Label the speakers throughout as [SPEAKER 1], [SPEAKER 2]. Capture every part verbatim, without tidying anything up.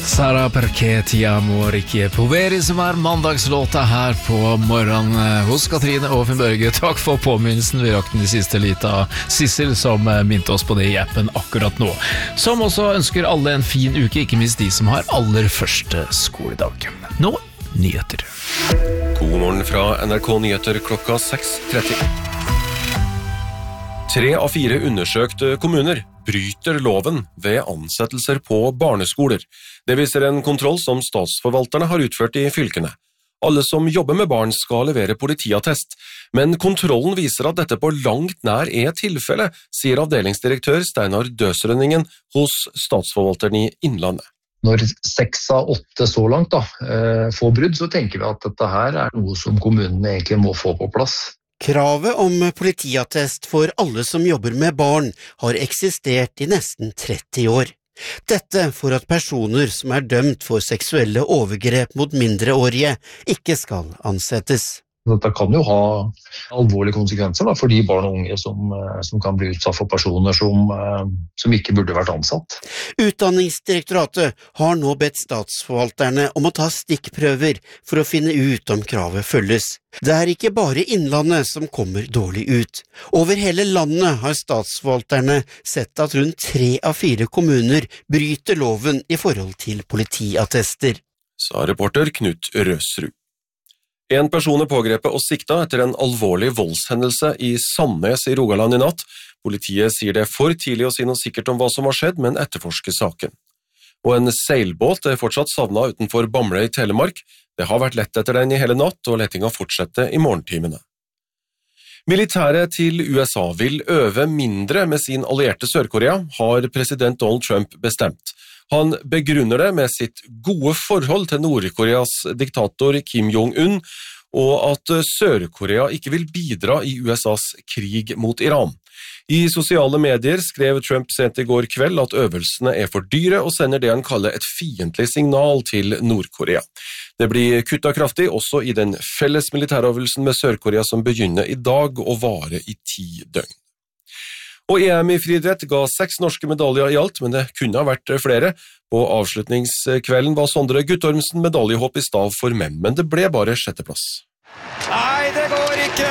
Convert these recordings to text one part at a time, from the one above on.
[SPEAKER 1] Sara perché ti amo Ricky Poveri som er mandagslåta her på morgenen hos Katrine og Finn Børge. Takk for påminnelsen. Vi rakk den i siste litt av Sissel som minte oss på det i appen akkurat nå. Som også ønsker alle en fin uke, ikke minst de som har aller første skoledag. Nå, nyheter.
[SPEAKER 2] God morgen fra N R K Nyheter klokka seks tretti. Tre av fire undersøkte kommuner bryter loven ved ansettelser på barneskoler. Det viser en kontroll som statsforvalterne har utført i fylkene. Alle som jobber med barn skal levere politiattest, men kontrollen viser at dette på langt nær er tilfelle, sier avdelingsdirektør Steinar Døsrønningen hos statsforvalteren i Innlandet.
[SPEAKER 3] Når seks av åtte så langt da, får brudd, så tenker vi at dette her er noe som kommunene egentlig må få på plass.
[SPEAKER 4] Kravet om politiattest for alle som jobber med barn har eksistert i nesten tretti år. Dette for at personer som er dømt for seksuelle overgrep mot mindreårige ikke skal ansettes.
[SPEAKER 3] Dette kan jo ha alvorlige konsekvenser da, for de barn og unge som, som kan bli utsatt for personer som, som ikke burde vært ansatt.
[SPEAKER 4] Utdanningsdirektoratet har nå bedt statsforvalterne om å ta stikkprøver for å finne ut om kravet følges. Det er ikke bare Innlandet som kommer dårlig ut. Over hele landet har statsforvalterne sett at rundt tre av fire kommuner bryter loven i forhold til politiattester.
[SPEAKER 2] Sa reporter Knut Røsrud. En person er pågrepet og sikta etter en alvorlig voldshendelse i Sandnes i Rogaland i natt. Politiet sier det er for tidlig å si noe sikkert om hva som har skjedd, men etterforsker saken. Og en seilbåt er fortsatt savnet utenfor Bamble i Telemark. Det har vært lett etter den i hele natt, og lettinga fortsetter i morgentimene. Militæret til U S A vil øve mindre med sin allierte Sør-Korea, har president Donald Trump bestemt. Han begrunner det med sitt gode forhold til Nord-Koreas diktator Kim Jong-un, og at Sør-Korea ikke vil bidra i U S A's krig mot Iran. I sosiale medier skrev Trump sent i går kveld at øvelsene er for dyre og sender det han kaller et fiendtlig signal til Nord-Korea. Det blir kuttet kraftig også i den felles militærøvelsen med Sør-Korea som begynner i dag og varer i ti døgn. Og E M i friidrett ga seks norske medaljer i alt, men det kunne ha vært flere. På avslutningskvelden var Sondre Guttormsen medaljehopp i stav for menn, men det ble bare sjetteplass.
[SPEAKER 5] Nei, det går ikke!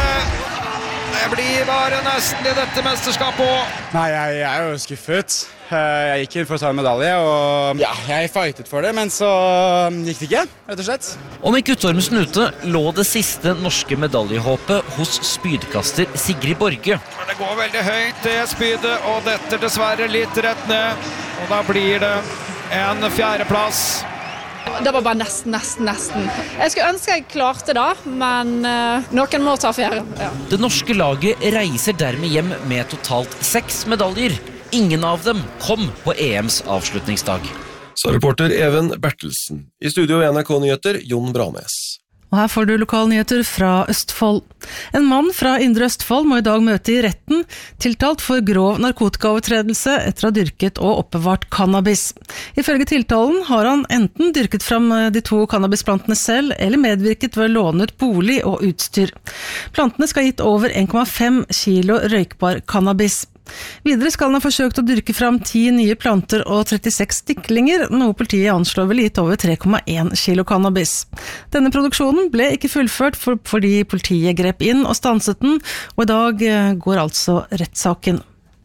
[SPEAKER 5] Det blir bare nesten i dette mesterskapet også.
[SPEAKER 6] Nei, jeg, jeg er jo skuffet. Jeg gikk inn for å ta en medalje, og ja, jeg fightet for det, men så gikk det ikke, rett og slett.
[SPEAKER 7] Og med Guttormsen ute lå det siste norske medaljehåpet hos spydkaster Sigrid Borge.
[SPEAKER 5] Det går veldig høyt, det spydet, og dette dessverre litt rett ned. Og da blir det en fjerdeplass.
[SPEAKER 8] Det var bare nesten, nesten, nesten. Jeg skulle ønske jeg klarte det, men uh, noen må ta fjerde. Ja.
[SPEAKER 7] Det norske laget reiser dermed hjem med totalt seks medaljer. Ingen av dem kom på E M's avslutningsdag.
[SPEAKER 2] Sa reporter Even Bertelsen. I studio N R K Nyheter, Jon Branes.
[SPEAKER 9] Og her får du lokalnyheter fra Østfold. En mann fra Indre Østfold må i dag møte i retten, tiltalt for grov narkotikaovertredelse etter å ha dyrket og oppbevart cannabis. Ifølge tiltalen har han enten dyrket fram de to cannabisplantene selv, eller medvirket ved å låne ut bolig og utstyr. Plantene skal ha gitt over en komma fem kilo røykbar cannabis. Videre skal han ha forsøkt å dyrke fram ti nye planter og trettiseks stiklinger, noe politiet anslår vil gitt over tre komma en kilo cannabis. Denne produksjonen ble ikke fullført for, fordi politiet grep inn og stanset den, og i dag går altså rettssaken.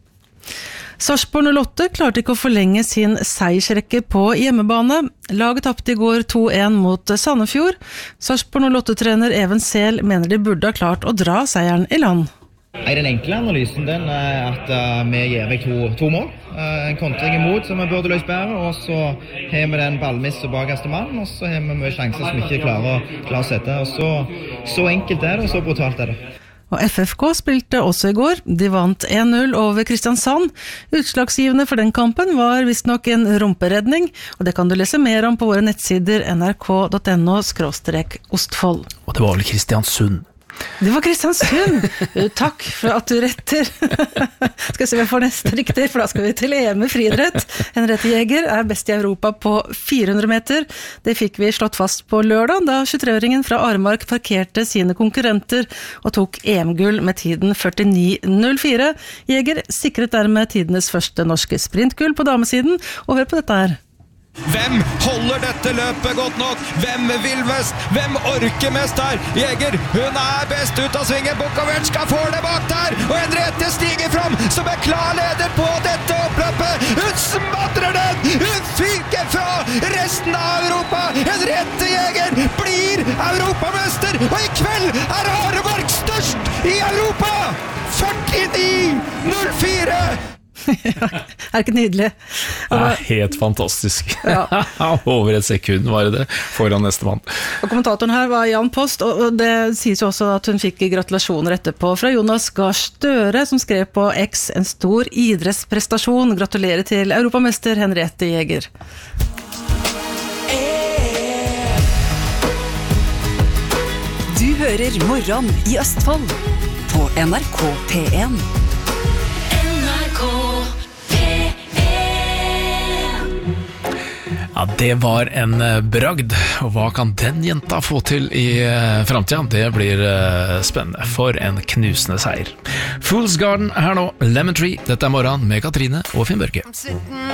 [SPEAKER 9] Sarpsborg null åtte klarte ikke å forlenge sin seiersrekke på hjemmebane. Laget tapte i går to en mot Sandefjord. Sarpsborg null åtte-trener Even Sehl mener de burde ha klart å dra seieren i land.
[SPEAKER 10] Nei, den enkle analysen den er at uh, vi gir vekk to, to mål. Uh, en kontring imot som vi burde løse bedre, og så har vi den ballmist og bakerste mann, og så har vi mye sjanser som vi ikke klarer å, klarer å sette. Og så, så enkelt er det, og så brutalt er det.
[SPEAKER 9] Og F F K spilte også i går. De vant en null over Kristiansand. Utslagsgivende for den kampen var visstnok en rumperedning, og det kan du lese mer om på våre nettsider n r k punktum n o skråstrek ostfold.
[SPEAKER 1] Og det var vel Kristiansund.
[SPEAKER 9] Det var Kristiansund. Takk for at du retter. Skal vi se hva jeg får neste riktig, for da skal vi til E M i friidrett. Henriette Jäger er best i Europa på fire hundre meter. Det fikk vi slått fast på lørdag, da tjuetre-åringen fra Aremark parkerte sine konkurrenter og tok E M-gull med tiden førtini null fire. Jäger sikret dermed tidenes første norske sprintgull på damesiden, og hør på dette her.
[SPEAKER 5] Hvem holder dette løpet godt nok? Hvem vil mest? Hvem orker mest her? Jeger, hun er best ut av svingen. Bukovic får det bak der, og Henriette stiger fram som en klar leder på dette oppløpet. Hun smadrer den! Hun fyker fra resten av Europa! Henriette Jeger blir europamester, og i kveld er Aremark størst i Europa! førtini null fire!
[SPEAKER 9] Er ikke nydelig?
[SPEAKER 1] Det er helt fantastisk. Ja. Over et sekund var det foran neste mann.
[SPEAKER 9] Og kommentatoren her var Jan Post, og det sies jo også at hun fikk gratulasjoner etterpå fra Jonas Gahr Støre, som skrev på X en stor idrettsprestasjon. Gratulerer til europamester Henriette Jeger.
[SPEAKER 11] Du hører Morgen i Østfold på N R K P en.
[SPEAKER 1] Ja, det var en bragd, og hva kan den jenta få til i fremtiden? Det blir spennende for en knusende seier. Fool's Garden her nå, Lemon Tree, dette er morgen med Katrine og Finn Børke.